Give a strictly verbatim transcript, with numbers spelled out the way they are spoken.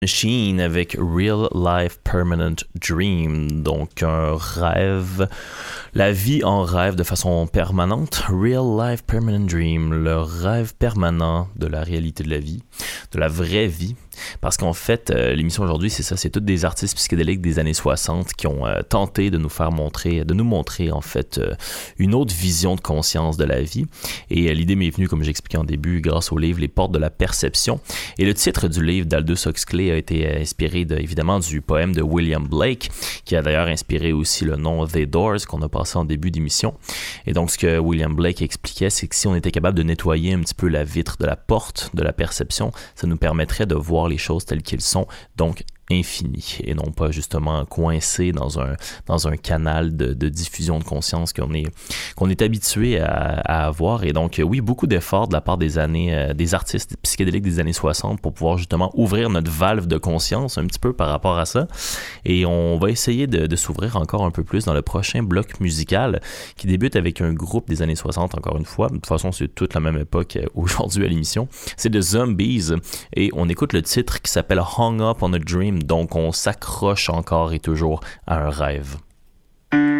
Machine avec Real Life Permanent Dream, donc un rêve, la vie en rêve de façon permanente, Real Life Permanent Dream, le rêve permanent de la réalité de la vie, de la vraie vie. Parce qu'en fait, euh, l'émission aujourd'hui, c'est ça, c'est tous des artistes psychédéliques des années soixante qui ont euh, tenté de nous faire montrer, de nous montrer en fait euh, une autre vision de conscience de la vie. Et euh, l'idée m'est venue, comme j'expliquais en début, grâce au livre Les Portes de la Perception. Et le titre du livre d'Aldous Huxley a été euh, inspiré de, évidemment du poème de William Blake, qui a d'ailleurs inspiré aussi le nom The Doors qu'on a passé en début d'émission. Et donc, ce que William Blake expliquait, c'est que si on était capable de nettoyer un petit peu la vitre de la porte de la perception, ça nous permettrait de voir les choses telles qu'elles sont, donc infini, et non pas justement coincé dans un, dans un canal de, de diffusion de conscience qu'on est, qu'on est habitué à, à avoir. Et donc, oui, beaucoup d'efforts de la part des années, euh, des artistes psychédéliques des années soixante pour pouvoir justement ouvrir notre valve de conscience un petit peu par rapport à ça. Et on va essayer de, de s'ouvrir encore un peu plus dans le prochain bloc musical qui débute avec un groupe des années soixante, encore une fois. De toute façon, c'est toute la même époque aujourd'hui à l'émission. C'est The Zombies et on écoute le titre qui s'appelle Hung Up on a Dream. Donc, on s'accroche encore et toujours à un rêve.